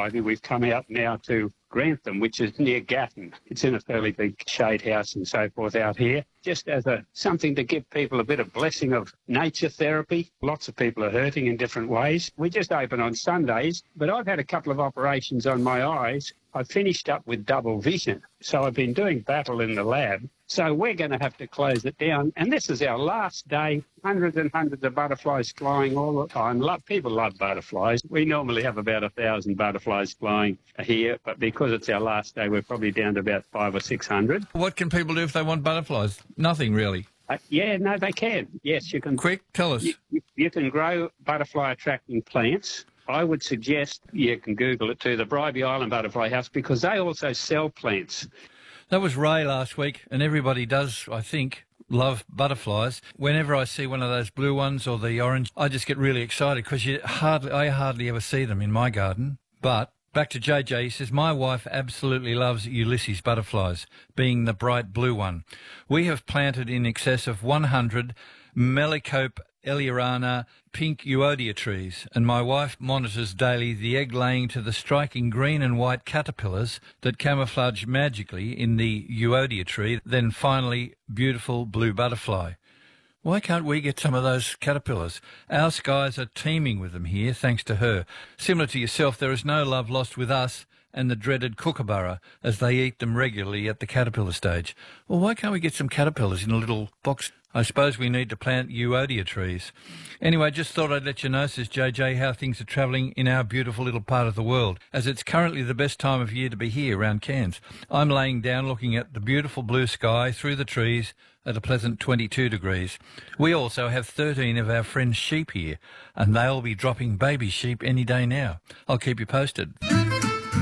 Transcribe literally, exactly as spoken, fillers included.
ivy, we've come out now to Grantham, which is near Gatton. It's in a fairly big shade house and so forth out here, just as a something to give people a bit of blessing of nature therapy. Lots of people are hurting in different ways. We just open on Sundays, but I've had a couple of operations on my eyes. I finished up with double vision, so I've been doing battle in the lab. So we're going to have to close it down. And this is our last day. Hundreds and hundreds of butterflies flying all the time. Love, people love butterflies. We normally have about a thousand butterflies flying here, but because it's our last day, we're probably down to about five or six hundred. What can people do if they want butterflies? Nothing, really. Uh, yeah, no, they can. Yes, you can. Quick, tell us. You, you, you can grow butterfly-attracting plants. I would suggest you can Google it too, the Bribie Island Butterfly House, because they also sell plants. That was Ray last week, and everybody does, I think, love butterflies. Whenever I see one of those blue ones or the orange, I just get really excited because you hardly, I hardly ever see them in my garden. But back to J J, he says, my wife absolutely loves Ulysses butterflies, being the bright blue one. We have planted in excess of one hundred Melicope Eliorana pink Euodia trees, and my wife monitors daily the egg laying to the striking green and white caterpillars that camouflage magically in the Euodia tree, then finally beautiful blue butterfly. Why can't we get some of those caterpillars? Our skies are teeming with them here, thanks to her. Similar to yourself, there is no love lost with us and the dreaded kookaburra, as they eat them regularly at the caterpillar stage. Well, why can't we get some caterpillars in a little box? I suppose we need to plant Euodia trees. Anyway, just thought I'd let you know, says J J, how things are travelling in our beautiful little part of the world, as it's currently the best time of year to be here around Cairns. I'm laying down looking at the beautiful blue sky through the trees at a pleasant twenty-two degrees. We also have thirteen of our friends' sheep here, and they'll be dropping baby sheep any day now. I'll keep you posted.